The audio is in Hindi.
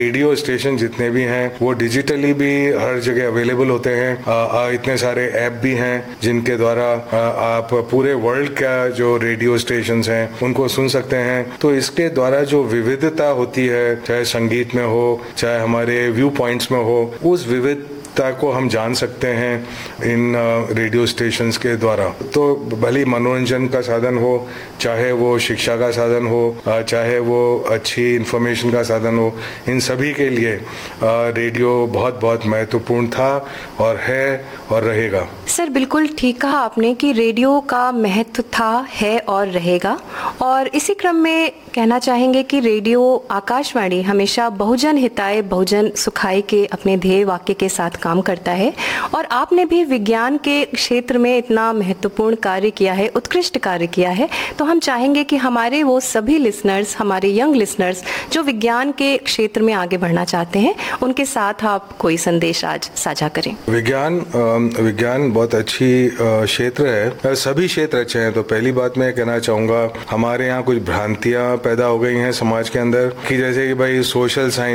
रेडियो स्टेशन जितने भी हैं वो डिजिटली भी हर जगह अवेलेबल होते हैं। इतने सारे ऐप भी हैं जिनके द्वारा आप पूरे वर्ल्ड का जो रेडियो स्टेशंस हैं उनको सुन सकते हैं। तो इसके द्वारा जो विविधता होती है, चाहे संगीत में हो, चाहे हमारे व्यू पॉइंट्स में हो, उस विविधता को हम जान सकते हैं इन रेडियो स्टेशंस के द्वारा। तो भले मनोरंजन का साधन हो, चाहे वो शिक्षा का साधन हो, चाहे वो अच्छी इंफॉर्मेशन का साधन हो, इन सभी के लिए रेडियो बहुत बहुत महत्वपूर्ण था और है और रहेगा। सर बिल्कुल ठीक कहा आपने कि रेडियो का महत्व था, है और रहेगा। और इसी क्रम में कहना चाहेंगे कि रेडियो आकाशवाणी हमेशा बहुजन हिताय बहुजन सुखाय के अपने ध्येय वाक्य के साथ काम करता है। और आपने भी विज्ञान के क्षेत्र में इतना महत्वपूर्ण कार्य किया है, उत्कृष्ट कार्य किया है। तो हम चाहेंगे कि हमारे वो सभी लिसनर्स, हमारे यंग लिसनर्स जो विज्ञान के क्षेत्र में आगे बढ़ना चाहते हैं, उनके साथ आप कोई संदेश आज साझा करें। विज्ञान बहुत अच्छी क्षेत्र है, सभी क्षेत्र अच्छे हैं। तो पहली बात मैं कहना चाहूँगा, हमारे यहाँ कुछ भ्रांतियाँ पैदा हो गई हैं समाज के अंदर कि जैसे कि भाई सोशल साइंस